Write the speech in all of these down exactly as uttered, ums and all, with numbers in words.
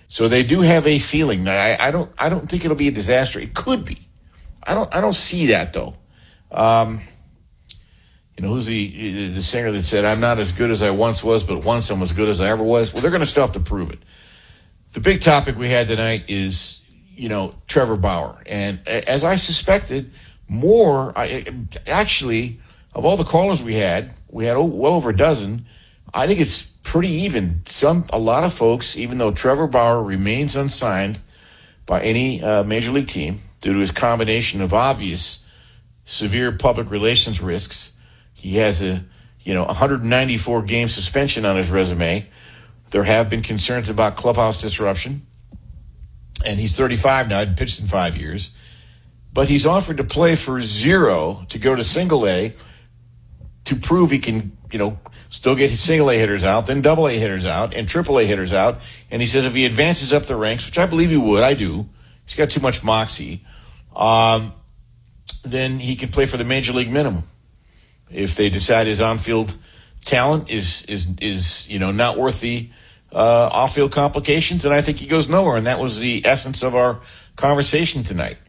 So they do have a ceiling. Now, I, I don't I don't think it'll be a disaster. It could be. I don't I don't see that though. Um, you know, who's the the singer that said, "I'm not as good as I once was, but once I'm as good as I ever was"? Well, they're going to still have to prove it. The big topic we had tonight is, you know, Trevor Bauer. And as I suspected, more, I, actually, of all the callers we had, we had well over a dozen. I think it's pretty even. Some, a lot of folks, even though Trevor Bauer remains unsigned by any uh, major league team due to his combination of obvious severe public relations risks, he has a, you know, one hundred ninety-four game suspension on his resume. There have been concerns about clubhouse disruption. And he's thirty-five now, hadn't pitched in five years. But he's offered to play for zero to go to single A to prove he can, you know, still get single A hitters out, then double A hitters out, and triple A hitters out. And he says if he advances up the ranks, which I believe he would, I do, he's got too much moxie, um, then he can play for the major league minimum. If they decide his on-field talent is, is, is you know, not worth the uh, off-field complications, and I think he goes nowhere. And that was the essence of our conversation tonight.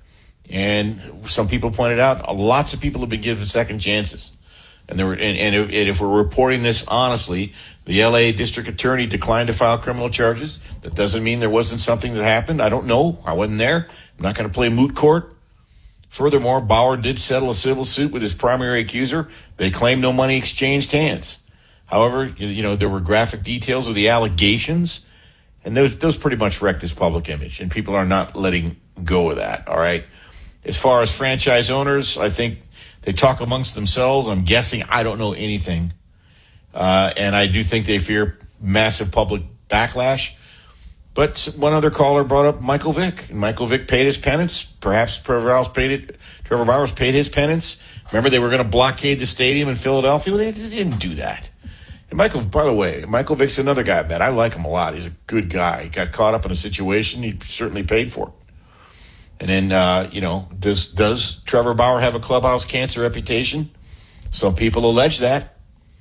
And some people pointed out, lots of people have been given second chances. And, there were, and, and, if, and if we're reporting this honestly, the L A district attorney declined to file criminal charges. That doesn't mean there wasn't something that happened. I don't know. I wasn't there. I'm not going to play moot court. Furthermore, Bauer did settle a civil suit with his primary accuser. They claim no money exchanged hands. However, you know, there were graphic details of the allegations, and those those pretty much wrecked his public image, and people are not letting go of that, all right? As far as franchise owners, I think they talk amongst themselves. I'm guessing. I don't know anything. Uh, and I do think they fear massive public backlash. But one other caller brought up Michael Vick. And Michael Vick paid his penance. Perhaps Trevor Bauer's paid it. Trevor Bauer's paid his penance. Remember, they were going to blockade the stadium in Philadelphia? Well, they, they didn't do that. And Michael, by the way, Michael Vick's another guy, man. I like him a lot. He's a good guy. He got caught up in a situation. He certainly paid for it. And then, uh, you know, does does Trevor Bauer have a clubhouse cancer reputation? Some people allege that.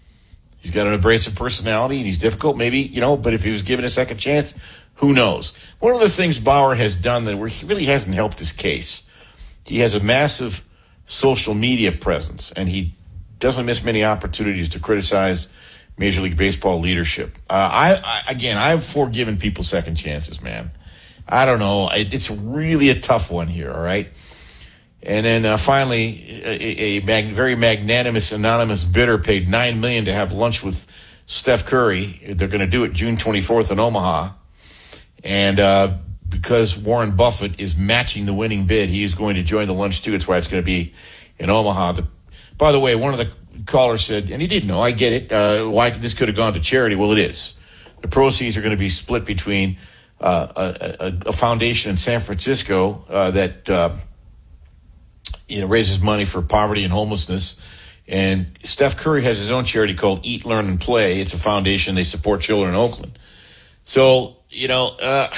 He's got an abrasive personality, and he's difficult, maybe, you know, but if he was given a second chance, who knows? One of the things Bauer has done that really hasn't helped his case, he has a massive social media presence, and he doesn't miss many opportunities to criticize Major League Baseball leadership. Uh, I, I Again, I've forgiven people second chances, man. I don't know. It's really a tough one here, all right? And then uh, finally, a, a mag- very magnanimous anonymous bidder paid nine million dollars to have lunch with Steph Curry. They're going to do it June twenty-fourth in Omaha. And uh, because Warren Buffett is matching the winning bid, he is going to join the lunch too. That's why it's going to be in Omaha. The, by the way, one of the callers said, and he didn't know, I get it, uh, why this could have gone to charity. Well, it is. The proceeds are going to be split between uh, a, a, a foundation in San Francisco uh, that uh, you know raises money for poverty and homelessness. And Steph Curry has his own charity called Eat, Learn, and Play. It's a foundation. They support children in Oakland. So, you know, uh,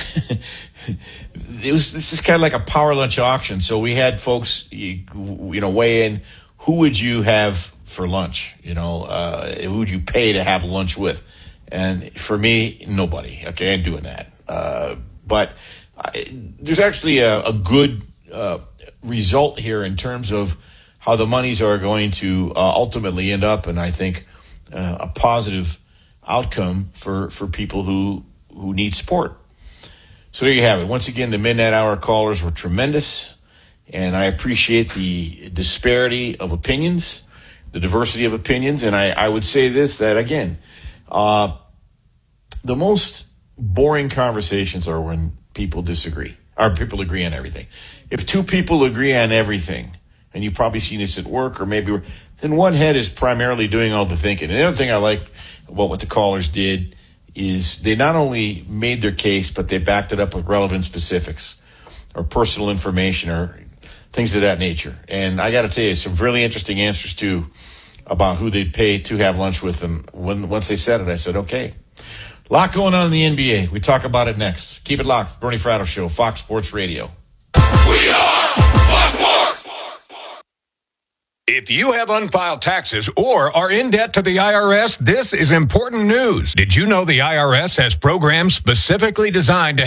it was this is kind of like a power lunch auction. So we had folks, you, you know, weigh in. Who would you have for lunch? You know, uh, who would you pay to have lunch with? And for me, nobody. Okay, I'm doing that. Uh, but I, there's actually a, a good uh, result here in terms of how the monies are going to uh, ultimately end up, and I think uh, a positive outcome for, for people who, who need support. So there you have it. Once again, the Midnight Hour callers were tremendous, and I appreciate the disparity of opinions, the diversity of opinions, and I, I would say this, that again, uh, the most boring conversations are when people disagree, or people agree on everything. If two people agree on everything, and you've probably seen this at work, or maybe, then one head is primarily doing all the thinking. And the other thing I like about what the callers did is they not only made their case, but they backed it up with relevant specifics or personal information or things of that nature. And I got to tell you, some really interesting answers, too, about who they'd pay to have lunch with them. When Once they said it, I said, okay. A lot going on in the N B A. We talk about it next. Keep it locked. Bernie Fratto Show, Fox Sports Radio. We are Fox Sports. If you have unfiled taxes or are in debt to the I R S, this is important news. Did you know the I R S has programs specifically designed to